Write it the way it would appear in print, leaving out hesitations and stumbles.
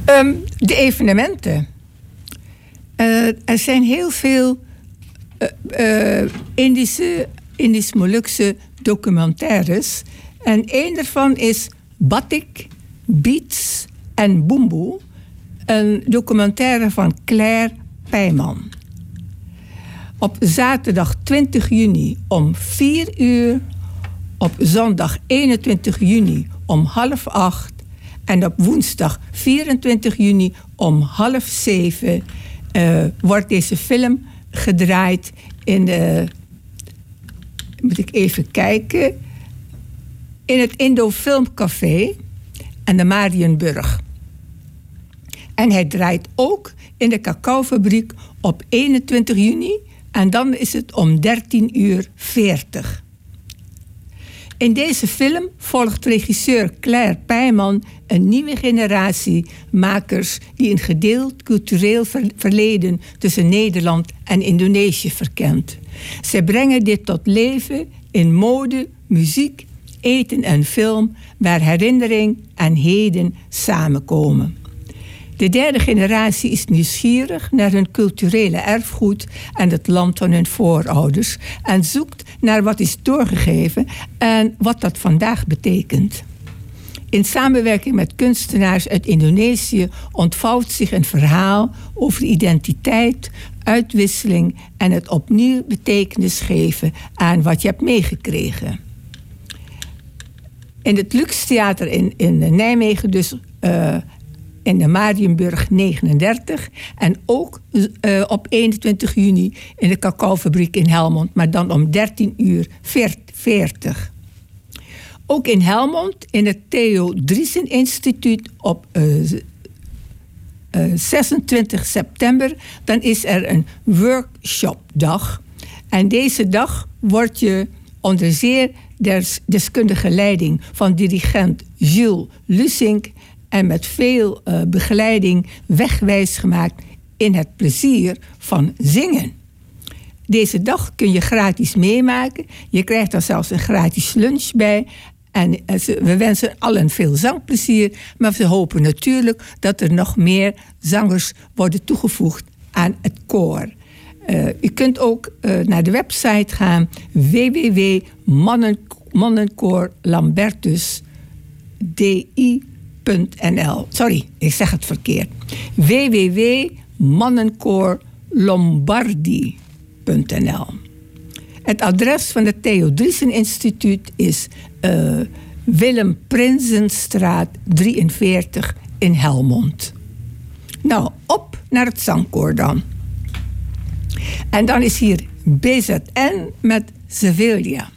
De evenementen. Er zijn heel veel Indisch-Molukse documentaires. En één daarvan is Batik, Beats en Boemboe. Een documentaire van Claire Pijman. Op zaterdag 20 juni om 4 uur. Op zondag 21 juni om 7:30. En op woensdag 24 juni om 6:30 wordt deze film gedraaid in de... Moet ik even kijken. In het Indo Filmcafé aan de Marienburg. En hij draait ook in de Cacaofabriek op 21 juni. En dan is het om 13:40. In deze film volgt regisseur Claire Pijman een nieuwe generatie makers die een gedeeld cultureel verleden tussen Nederland en Indonesië verkent. Zij brengen dit tot leven in mode, muziek, eten en film, waar herinnering en heden samenkomen. De derde generatie is nieuwsgierig naar hun culturele erfgoed en het land van hun voorouders en zoekt naar wat is doorgegeven en wat dat vandaag betekent. In samenwerking met kunstenaars uit Indonesië ontvouwt zich een verhaal over identiteit, uitwisseling en het opnieuw betekenis geven aan wat je hebt meegekregen. In het Luxe Theater in Nijmegen dus in de Marienburg 39. En ook op 21 juni in de Cacaofabriek in Helmond. Maar dan om 13:40. Ook in Helmond in het Theo Driessen Instituut op 26 september. Dan is er een workshopdag. En deze dag wordt je onder zeer deskundige leiding van dirigent Jules Lusink en met veel begeleiding wegwijs gemaakt in het plezier van zingen. Deze dag kun je gratis meemaken. Je krijgt er zelfs een gratis lunch bij. En we wensen allen veel zangplezier. Maar we hopen natuurlijk dat er nog meer zangers worden toegevoegd aan het koor. U kunt ook naar de website gaan. www.mannenkoorlambertus.di.nl. Sorry, ik zeg het verkeerd. www.mannenkoorlombardi.nl. Het adres van het Theo Driessen Instituut is Willem Prinsenstraat 43 in Helmond. Nou, op naar het zangkoor dan. En dan is hier BZN met Sevilla.